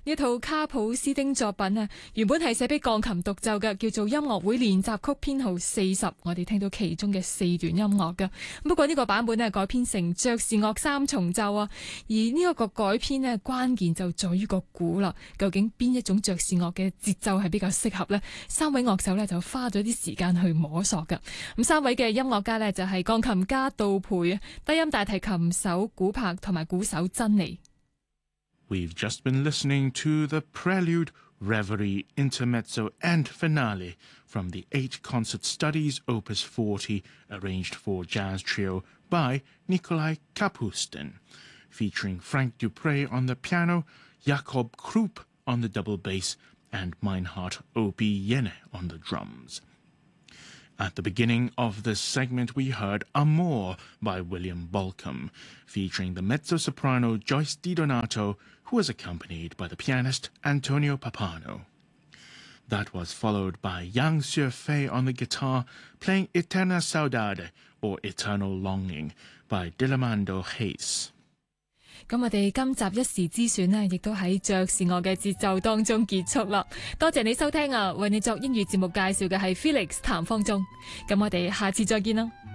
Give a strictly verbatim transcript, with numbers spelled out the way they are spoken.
呢套卡普斯丁作品啊，原本係寫俾鋼琴獨奏嘅，叫做音樂會練習曲編號四十。我哋聽到其中嘅四段音樂㗎。不過呢個版本呢，改編成爵士樂三重奏啊。而呢一個改編呢，關鍵就在於個鼓啦。究竟邊一種爵士樂嘅節奏係比較適合呢？三位樂手呢，就花咗啲時間去摸索㗎。咁三位嘅音樂家呢，就係鋼琴家杜培啊，低音大提琴手古柏同埋鼓手珍妮。 We've just been listening to the Prelude, Reverie, Intermezzo and Finale from the Eight Concert Studies Opus forty, arranged for jazz trio by Nikolai Kapustin, featuring Frank Dupre on the piano, Jakob Krupp on the double bass, and Meinhard Opie Jene on the drums. At the beginning of this segment, we heard Amor by William Bolcom, featuring the mezzo-soprano Joyce DiDonato, who was accompanied by the pianist Antonio Papano. That was followed by Yang Xue on the guitar, playing Eterna Saudade, or Eternal Longing, by Dilamando Hayes. 咁我哋今集一時之選呢，亦都喺爵士樂嘅節奏當中結束啦。多謝你收聽啊！為你作英語節目介紹嘅係 Felix 譚方中。咁我哋下次再見啦。